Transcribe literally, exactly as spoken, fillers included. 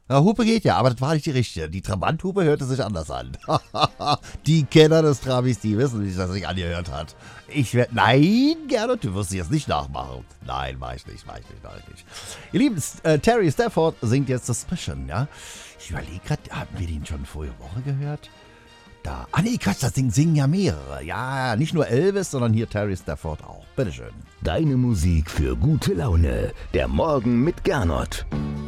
Ja, Hupe geht ja, aber das war nicht die richtige. Die Trabanthupe hörte sich anders an. Die Kenner des Trabis, die wissen, wie das sich angehört hat. Ich werde, nein, Gernot, du wirst sie jetzt nicht nachmachen. Nein, mach ich nicht, mach ich nicht, mach ich nicht. Ihr Lieben, äh, Terry Stafford singt jetzt Suspicion, ja. Ich überlege gerade, hatten wir den schon vorige Woche gehört? Da, ah nee, Quatsch, das singen, singen ja mehrere. Ja, nicht nur Elvis, sondern hier Terry Stafford auch. Bitteschön. Deine Musik für gute Laune. Der Morgen mit Gernot.